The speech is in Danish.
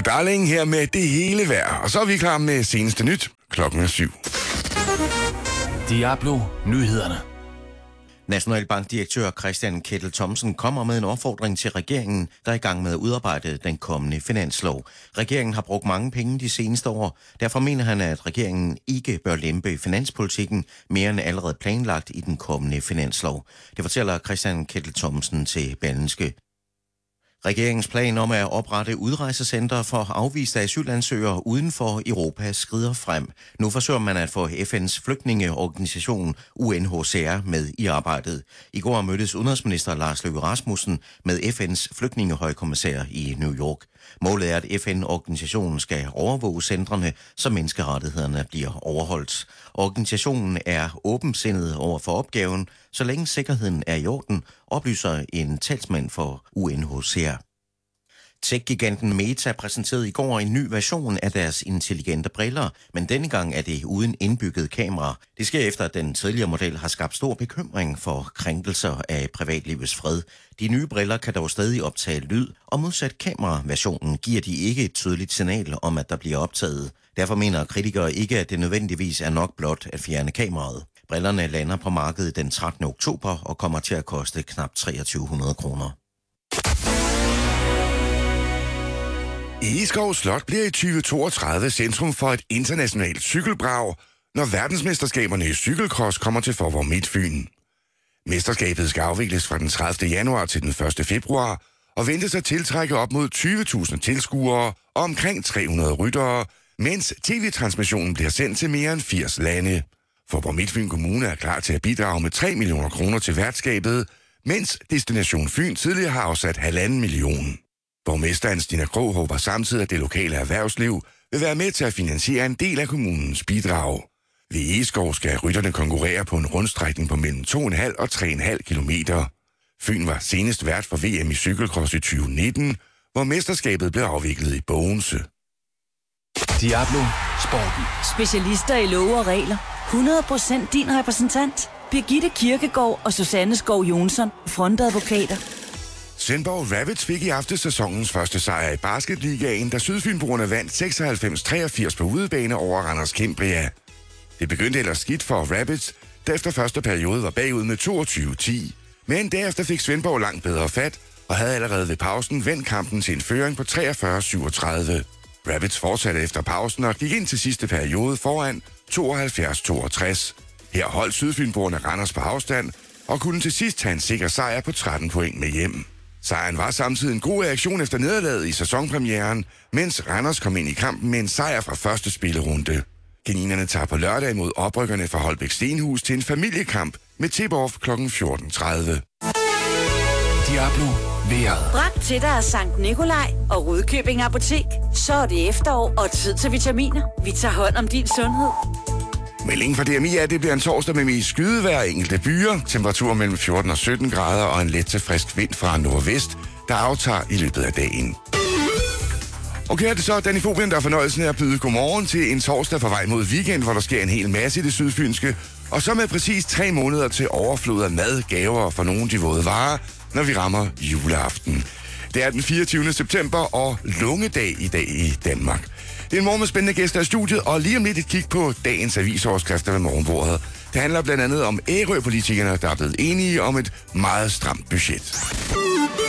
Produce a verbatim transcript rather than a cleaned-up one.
og Darling her med det hele vejr. Og så er vi klar med seneste nyt. Klokken er syv. Diablo Nyhederne. Nationalbankdirektør Christian Kettel Thomsen kommer med en opfordring til regeringen, der er i gang med at udarbejde den kommende finanslov. Regeringen har brugt mange penge de seneste år. Derfor mener han, at regeringen ikke bør lempe finanspolitikken mere end allerede planlagt i den kommende finanslov. Det fortæller Christian Kettel Thomsen til Berlingske. Regeringens plan om at oprette udrejsecenter for afviste asylansøgere uden for Europa skrider frem. Nu forsøger man at få F N's flygtningeorganisation U N H C R med i arbejdet. I går mødtes udenrigsminister Lars Løkke Rasmussen med F N's flygtningehøjkommissær i New York. Målet er, at F N-organisationen skal overvåge centrene, så menneskerettighederne bliver overholdt. Organisationen er åbensindet over for opgaven, så længe sikkerheden er i orden, oplyser en talsmand for U N H C R. Tech-giganten Meta præsenterede i går en ny version af deres intelligente briller, men denne gang er det uden indbygget kamera. Det sker efter, at den tidligere model har skabt stor bekymring for krænkelser af privatlivets fred. De nye briller kan dog stadig optage lyd, og modsat kameraversionen giver de ikke et tydeligt signal om, at der bliver optaget. Derfor mener kritikere ikke, at det nødvendigvis er nok blot at fjerne kameraet. Brillerne lander på markedet den trettende oktober og kommer til at koste knap treogtyve hundrede kroner. Egeskov Slot bliver i tyve toogtredive centrum for et internationalt cykelbrag, når verdensmesterskaberne i cykelcross kommer til Faaborg Midtfyn. Mesterskabet skal afvikles fra den tredivte januar til den første februar og ventes at tiltrække op mod tyve tusind tilskuere og omkring tre hundrede ryttere, mens tv-transmissionen bliver sendt til mere end firs lande. Faaborg Midtfyn Kommune er klar til at bidrage med tre millioner kroner til værtskabet, mens Destination Fyn tidligere har afsat halvanden million. Borgmesteren Stina Krog håber samtidig, at det lokale erhvervsliv vil være med til at finansiere en del af kommunens bidrag. Ved Egeskov skal rytterne konkurrere på en rundstrækning på mellem to komma fem og tre komma fem kilometer. Fyn var senest vært for V M i cykelcross i tyve nitten, hvor mesterskabet blev afviklet i Bogense. Diablo Sporten. Specialister i love og regler. hundrede procent din repræsentant. Birgitte Kirkegaard og Susanne Skov Jonsson, frontadvokater. Svendborg Rabbits fik i aften sæsonens første sejr i basketligaen, da Sydfynboerne vandt seksoghalvfems treogfirs på udebane over Randers Cambria. Det begyndte ellers skidt for Rabbits, der efter første periode var bagud med toogtyve ti. Men derefter fik Svendborg langt bedre fat, og havde allerede ved pausen vendt kampen til en føring på treogfyrre syvogtredive. Rabbits fortsatte efter pausen og gik ind til sidste periode foran tooghalvfjerds toogtres. Her holdt Sydfynboerne Randers på afstand, og kunne til sidst tage en sikker sejr på tretten point med hjem. Sejren var samtidig en god reaktion efter nederlaget i sæsonpremieren, mens Randers kom ind i kampen med en sejr fra første spillerunde. Kaninerne tager på lørdag mod oprykkerne fra Holbæk Stenhus til en familiekamp med tip-off klokken fjorten tredive. Diablo Vejret. Bragt til dig af Sankt Nikolaj og Rudkøbing Apotek. Så er det efterår og tid til vitaminer. Vi tager hånd om din sundhed. Meldingen fra D M I er, at det bliver en torsdag med mest skydevejr enkelte byer. Temperatur mellem fjorten og sytten grader og en let til frisk vind fra nordvest, der aftager i løbet af dagen. Okay, det er så Danny Fobien, der er fornøjelsen af at byde godmorgen til en torsdag på vej mod weekend, hvor der sker en hel masse i det sydfynske. Og så med præcis tre måneder til overflod af mad, gaver for nogle de våde varer, når vi rammer juleaften. Det er den fireogtyvende september og lungedag i dag i Danmark. Det er en morgen med spændende gæster i studiet, og lige om lidt et kig på dagens avisoverskrifter ved morgenbordet. Det handler blandt andet om Ærø-politikerne, der er blevet enige om et meget stramt budget.